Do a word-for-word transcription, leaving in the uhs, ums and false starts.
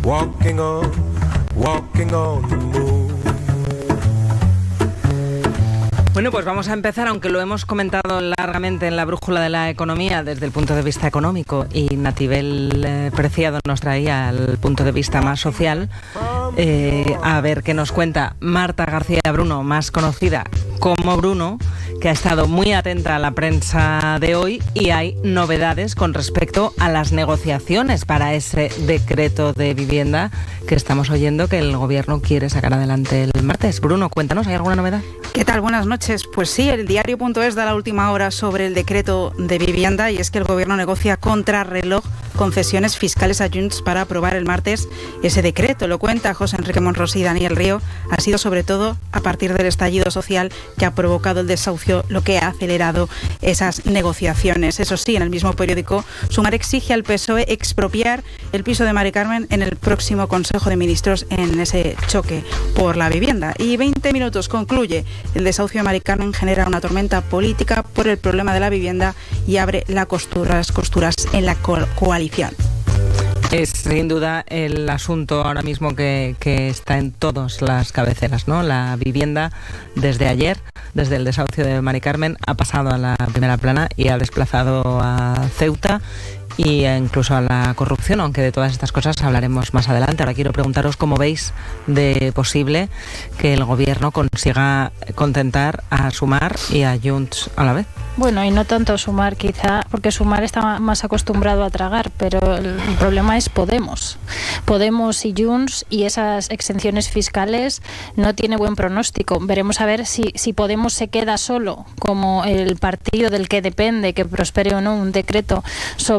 walking on, walking on the moon. Bueno, pues vamos a empezar, aunque lo hemos comentado largamente en la brújula de la economía desde el punto de vista económico, y Natibel eh, Preciado nos traía el punto de vista más social. Eh, a ver qué nos cuenta Marta García Bruno, más conocida como Bruno, que ha estado muy atenta a la prensa de hoy, y hay novedades con respecto a las negociaciones para ese decreto de vivienda que estamos oyendo que el gobierno quiere sacar adelante el martes. Bruno, cuéntanos, ¿hay alguna novedad? ¿Qué tal? Buenas noches. Pues sí, el diario punto es da la última hora sobre el decreto de vivienda, y es que el gobierno negocia contrarreloj concesiones fiscales a Junts para aprobar el martes ese decreto. Lo cuenta José Enrique Monros y Daniel Río. Ha sido sobre todo a partir del estallido social que ha provocado el desahucio lo que ha acelerado esas negociaciones. Eso sí, en el mismo periódico, Sumar exige al P S O E expropiar el piso de Mari Carmen en el próximo Consejo de Ministros en ese choque por la vivienda. Y veinte minutos concluye: el desahucio de Mari Carmen genera una tormenta política por el problema de la vivienda y abre la costura, las costuras en la co- coalición. Es sin duda el asunto ahora mismo que, que está en todas las cabeceras, ¿no? La vivienda, desde ayer, desde el desahucio de Mari Carmen, ha pasado a la primera plana y ha desplazado a Ceuta y incluso a la corrupción, aunque de todas estas cosas hablaremos más adelante. Ahora quiero preguntaros cómo veis de posible que el gobierno consiga contentar a Sumar y a Junts a la vez. Bueno, y no tanto Sumar quizá, porque Sumar está más acostumbrado a tragar, pero el problema es Podemos. Podemos y Junts, y esas exenciones fiscales no tiene buen pronóstico. Veremos a ver si, si Podemos se queda solo como el partido del que depende que prospere o no un decreto sobre